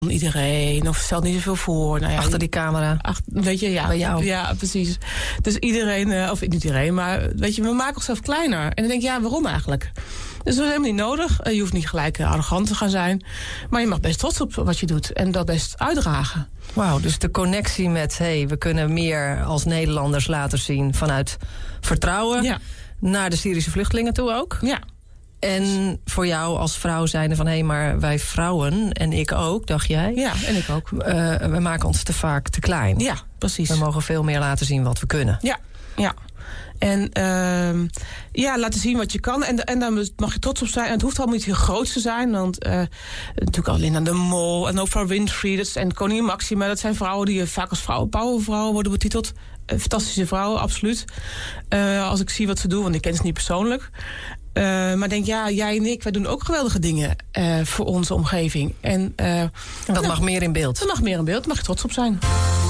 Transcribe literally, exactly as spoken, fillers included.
iedereen of stelt niet zoveel voor. Nou ja, achter die camera. Ach, weet je, ja. Bij jou. Ja, precies. Dus iedereen, uh, of niet iedereen, maar weet je, we maken onszelf kleiner. En dan denk je, ja, waarom eigenlijk? Dus dat is helemaal niet nodig. Uh, je hoeft niet gelijk uh, arrogant te gaan zijn. Maar je mag best trots op wat je doet en dat best uitdragen. Wauw, dus de connectie met, hey, we kunnen meer als Nederlanders laten zien vanuit vertrouwen Ja. naar de Syrische vluchtelingen toe ook. Ja. En voor jou als vrouw zijnde van, hé, hey, maar wij vrouwen, en ik ook, dacht jij? Ja, en ik ook. Uh, we maken ons te vaak te klein. Ja, precies. We mogen veel meer laten zien wat we kunnen. Ja, ja. En uh, ja, laten zien wat je kan. En, en daar mag je trots op zijn. En het hoeft allemaal niet heel groot te zijn. Want uh, natuurlijk al Linda de Mol en Oprah Winfrey dat, en Koningin Maxima. Dat zijn vrouwen die vaak als vrouwen, powervrouwen worden betiteld. Uh, fantastische vrouwen, absoluut. Uh, als ik zie wat ze doen, want ik ken ze niet persoonlijk. Uh, maar denk, ja, jij en ik, wij doen ook geweldige dingen uh, voor onze omgeving. En uh, dat nou, mag meer in beeld. Dat mag meer in beeld, daar mag je trots op zijn.